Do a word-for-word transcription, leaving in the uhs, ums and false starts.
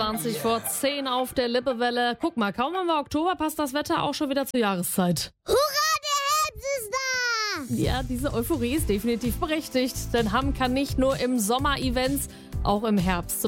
zwanzig vor zehn auf der Lippewelle. Guck mal, kaum haben wir Oktober, passt das Wetter auch schon wieder zur Jahreszeit. Hurra, der Herbst ist da! Ja, diese Euphorie ist definitiv berechtigt, denn Hamm kann nicht nur im Sommer Events, auch im Herbst zum